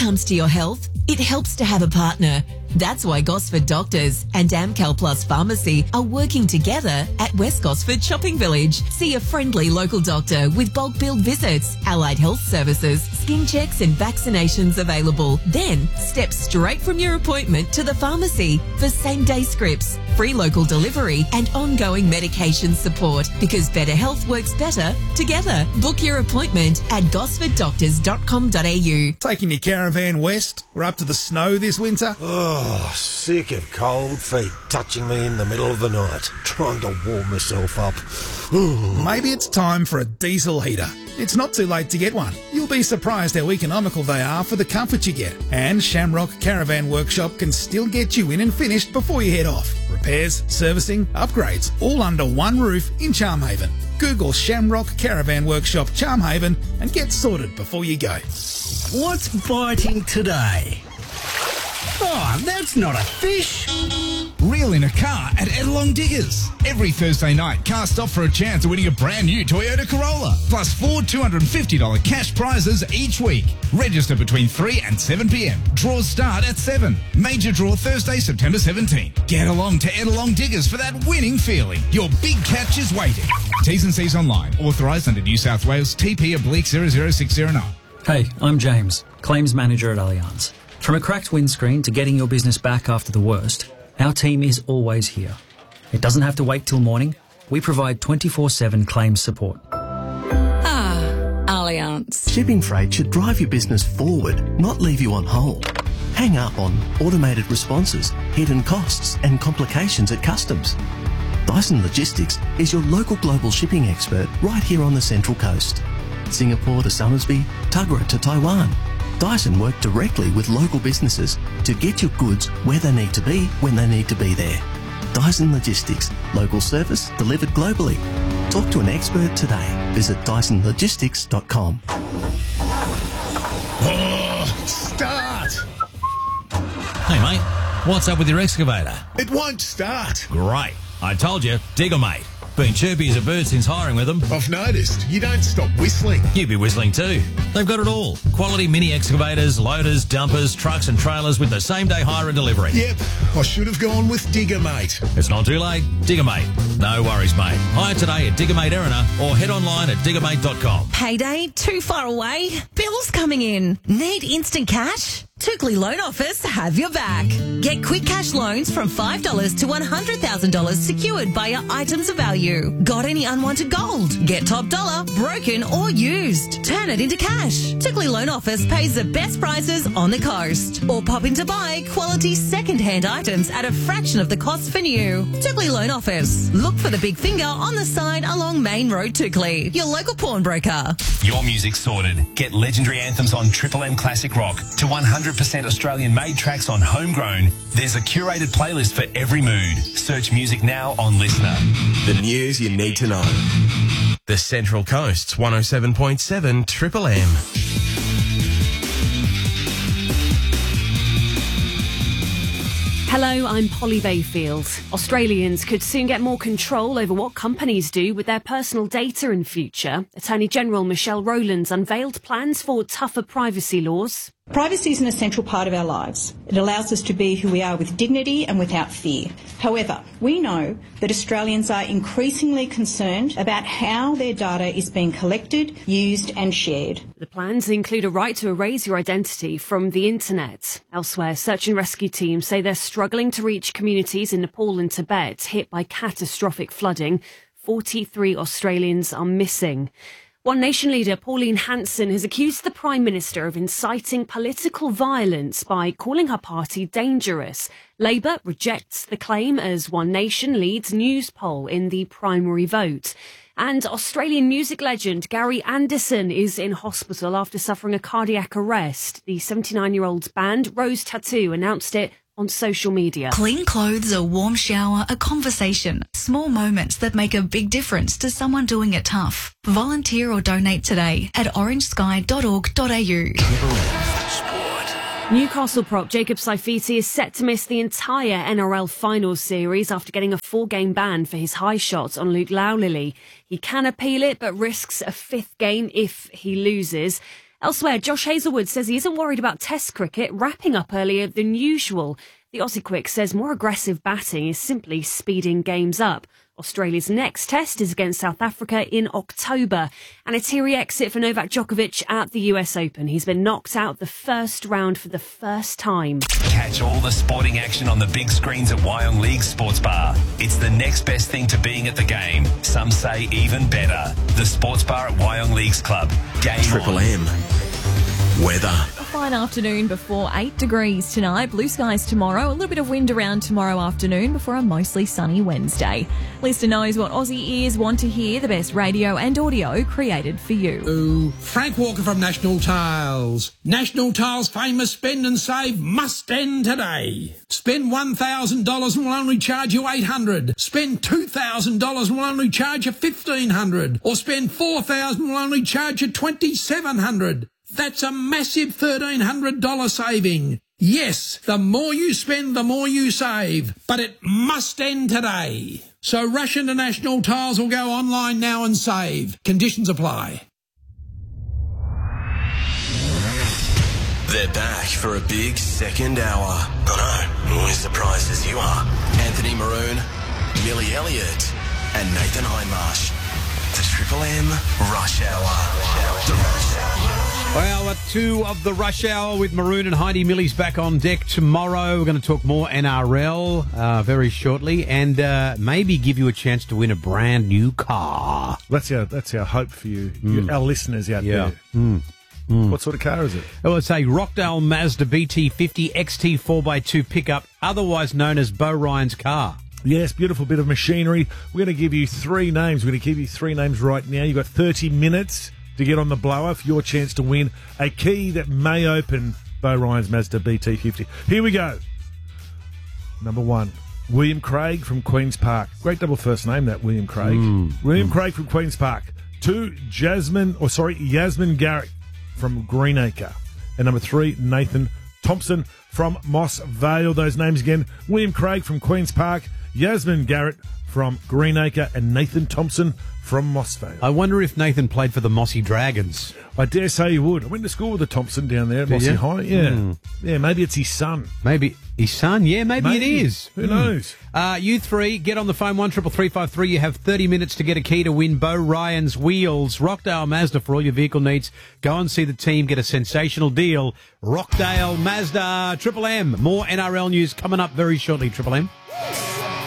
comes to your health, it helps to have a partner. That's why Gosford Doctors and Amcal Plus Pharmacy are working together at West Gosford Shopping Village. See a friendly local doctor with bulk billed visits, allied health services, skin checks and vaccinations available. Then step straight from your appointment to the pharmacy for same-day scripts, free local delivery and ongoing medication support, because better health works better together. Book your appointment at gosforddoctors.com.au. Taking your caravan west? We're up to the snow this winter? Oh, sick of cold feet touching me in the middle of the night, trying to warm myself up. Maybe it's time for a diesel heater. It's not too late to get one. You'll be surprised how economical they are for the comfort you get. And Shamrock Caravan Workshop can still get you in and finished before you head off. Repairs, servicing, upgrades, all under one roof in Charmhaven. Google Shamrock Caravan Workshop Charmhaven and get sorted before you go. What's biting today? Oh, that's not a fish. Reel in a car at Edelong Diggers. Every Thursday night, cast off for a chance of winning a brand new Toyota Corolla, plus 4 $250 cash prizes each week. Register between 3 and 7 p.m. Draws start at 7. Major draw Thursday, September 17. Get along to Edelong Diggers for that winning feeling. Your big catch is waiting. T's and C's online. Authorised under New South Wales TP/00609. Hey, I'm James, Claims Manager at Allianz. From a cracked windscreen to getting your business back after the worst, our team is always here. It doesn't have to wait till morning. We provide 24/7 claims support. Allianz. Shipping freight should drive your business forward, not leave you on hold. Hang up on automated responses, hidden costs and complications at customs. Dyson Logistics is your local global shipping expert right here on the Central Coast. Singapore to Somersby, Tuggerah to Taiwan. Dyson work directly with local businesses to get your goods where they need to be when they need to be there. Dyson Logistics, local service delivered globally. Talk to an expert today. Visit dysonlogistics.com. Oh, start! Hey mate, what's up with your excavator? It won't start. Great. I told you, Digger Mate. Been chirpy as a bird since hiring with them. I've noticed. You don't stop whistling. You'd be whistling too. They've got it all. Quality mini excavators, loaders, dumpers, trucks and trailers with the same day hire and delivery. Yep, I should have gone with Digger Mate. It's not too late. Digger Mate. No worries, mate. Hire today at Digger Mate Erina or head online at diggermate.com. Payday too far away? Bills coming in? Need instant cash? Tookley Loan Office have your back. Get quick cash loans from $5 to $100,000 secured by your items of value. Got any unwanted gold? Get top dollar, broken or used. Turn it into cash. Tookley Loan Office pays the best prices on the coast. Or pop in to buy quality second-hand items at a fraction of the cost for new. Tookley Loan Office. Look for the big finger on the side along Main Road, Tookley. Your local pawnbroker. Your music's sorted. Get legendary anthems on Triple M Classic Rock to 100% Australian-made tracks on Homegrown. There's a curated playlist for every mood. Search music now on Listener. The news you need to know. The Central Coast's 107.7 Triple M. Hello, I'm Polly Bayfield. Australians could soon get more control over what companies do with their personal data in future. Attorney General Michelle Rowlands unveiled plans for tougher privacy laws. Privacy is an essential part of our lives. It allows us to be who we are with dignity and without fear. However, we know that Australians are increasingly concerned about how their data is being collected, used and shared. The plans include a right to erase your identity from the internet. Elsewhere, search and rescue teams say they're struggling to reach communities in Nepal and Tibet hit by catastrophic flooding. 43 Australians are missing. One Nation leader, Pauline Hanson, has accused the Prime Minister of inciting political violence by calling her party dangerous. Labour rejects the claim as One Nation leads News poll in the primary vote. And Australian music legend Gary Anderson is in hospital after suffering a cardiac arrest. The 79-year-old's band, Rose Tattoo, announced it on social media. Clean clothes, a warm shower, a conversation. Small moments that make a big difference to someone doing it tough. Volunteer or donate today at orangesky.org.au. Newcastle prop Jacob Saifiti is set to miss the entire NRL Finals series after getting a 4-game ban for his high shots on Luke Laulili. He can appeal it but risks a 5th game if he loses. Elsewhere, Josh Hazelwood says he isn't worried about Test cricket wrapping up earlier than usual. The Aussie Quick says more aggressive batting is simply speeding games up. Australia's next Test is against South Africa in October. And a teary exit for Novak Djokovic at the US Open. He's been knocked out of the first round for the first time. Catch all the sporting action on the big screens at Wyong League Sports Bar. It's the next best thing to being at the game. Some say even better. The Sports Bar at Wyong Leagues Club. Game Triple M. Weather. A fine afternoon before 8 degrees tonight. Blue skies tomorrow. A little bit of wind around tomorrow afternoon before a mostly sunny Wednesday. Lister knows what Aussie ears want to hear. The best radio and audio created for you. Ooh, Frank Walker from National Tiles. National Tiles' famous spend and save must end today. Spend $1,000 and we'll only charge you $800. Spend $2,000 and we'll only charge you $1,500. Or spend $4,000 and we'll only charge you $2,700. That's a massive $1,300 saving. Yes, the more you spend, the more you save. But it must end today. So rush into National Tiles or go online now and save. Conditions apply. They're back for a big second hour. I know, we're as surprised as you are. Anthony Maroon, Millie Elliott, and Nathan Hindmarsh. The Triple M Rush Hour. The Rush Hour. Well, 2 of the Rush Hour with Maroon and Heidi Millie's back on deck tomorrow. We're going to talk more NRL very shortly and maybe give you a chance to win a brand new car. That's our hope for you, our listeners out there. What sort of car is it? Well, it's a Rockdale Mazda BT50 XT 4x2 pickup, otherwise known as Bo Ryan's car. Yes, beautiful bit of machinery. We're going to give you 3 names. We're going to give you 3 names right now. You've got 30 minutes to get on the blower for your chance to win a key that may open Bo Ryan's Mazda BT50. Here we go. Number 1, William Craig from Queen's Park. Great double first name, that William Craig. William Craig from Queen's Park. 2, Yasmin Garrett from Greenacre. And number 3, Nathan Thompson from Moss Vale. Those names again, William Craig from Queen's Park, Yasmin Garrett from Greenacre, and Nathan Thompson from Moss Vale. I wonder if Nathan played for the Mossy Dragons. I dare say he would. I went to school with the Thompson down there at Mossy High. Yeah. Yeah, maybe it's his son. Maybe his son? Yeah, maybe it is. Who knows? You 3, get on the phone, 133353. You have 30 minutes to get a key to win Bo Ryan's wheels. Rockdale Mazda for all your vehicle needs. Go and see the team. Get a sensational deal. Rockdale Mazda, Triple M. More NRL news coming up very shortly, Triple M.